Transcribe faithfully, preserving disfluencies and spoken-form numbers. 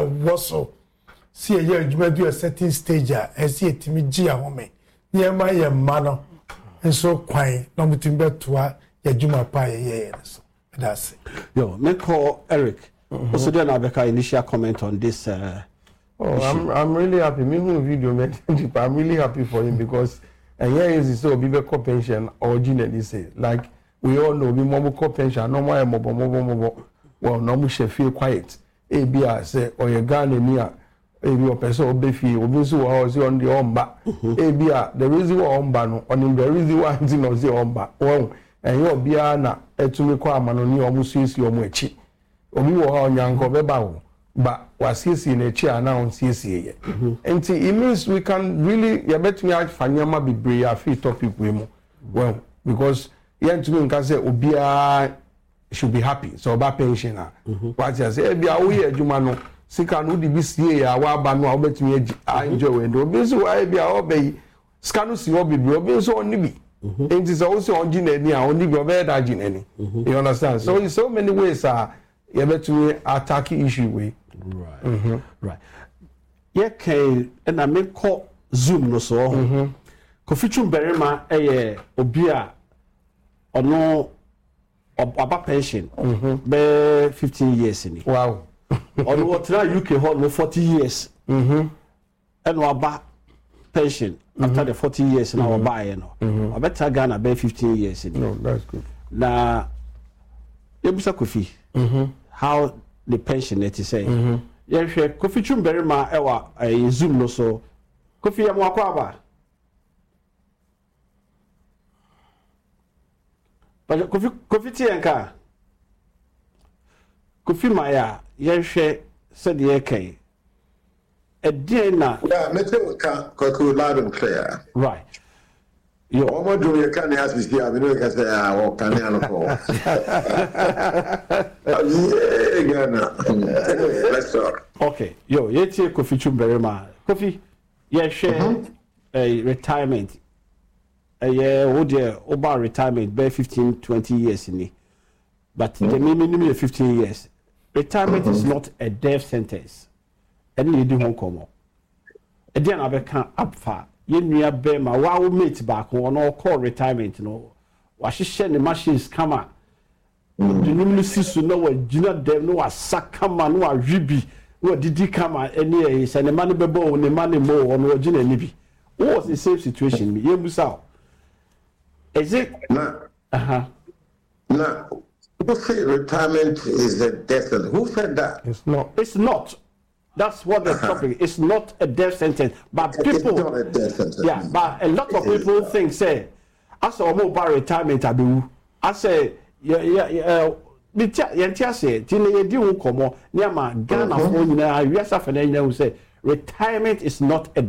waso see a year you do a certain stage as see it me gia home near my mano and so quite no between bet to a juma pie yes that's it. Yo, me call Eric. Mm-hmm. Also then Abeka initial comment on this uh oh issue. I'm I'm really happy. Me who video me I'm really happy for him because and here is so be pension originally say like we all know we mobile pension no more mobile mobile mobile well no more feel quiet e bia say or your Ghana ni a e bi opese obefi obi so wa o se on the omba e bia the reason why omba no on the reason why nti no say omba won and you bia na etumi kwa amano ni omu sisi omu echi obi wo ha onyanko beba wo ba wasisi na echi ana on sisi ye nti it means we can really ya betumi afanyama bibre afi topic we mu well because yen tumi nka say obia should be happy so about pensioner what you say bia wo ye adwuma no sika no di bi sie ya wa ba no a obetumi enjoy we do bi so wa bia obey sika no si obi bi obi so oni bi enti so wo se onji na ni a oni bi obey da ji na ni you understand so in so many ways are you betumi attack issue we right mm-hmm. right ye kai na me call zoom no so mhm Kofi Chumberima eye obi a ono about pension mm-hmm. be fifteen years ni wow on what try U K hold no forty years mhm and about pension mm-hmm. after the forty years now mm-hmm. buy you know mm-hmm. I better Ghana be fifteen years ni no that's good na yebusa Kofi mhm how the pension it is say mhm ye hwe Kofi Chumberima ewa uh, zoom no so Kofi ya mwakwa aba but Kofi Kofi tienka Kofi Maya ye hwe said ye kai e dia na yeah me tell ka ko loud and clear right yo omo do ye kan has be here me no ka say ah o kan ya ko yeah Ghana let's talk okay yo ye tie Kofi Chumberima Kofi ye hwe a retirement a year old year over retirement by fifteen twenty years in it. But mm-hmm. the minimum is fifteen years. Retirement mm-hmm. is not a death sentence. And you do Hong Kong. And then I can up far. You near Bema, wow, mate back on all call retirement. No, what she send the machines come out. The numerous sister know what Gina Dem no a sack come on, no a ribi, what did he come out any is and the money bebo and the money more on what Gina Nibi. What was the same situation? You musao. Is it? No. Uh-huh. No. Who said retirement is a death sentence? Who said that? It's not. It's not. That's what the uh-huh. topic. It's not a death sentence. But it's people. It's not a death sentence. Yeah, but a lot of people think, say, I saw mobile retirement, I do. I say, yeah, yeah, yeah. Yentia say, Tina, you do come on, near my Ghana phone, you know, I say, retirement is not a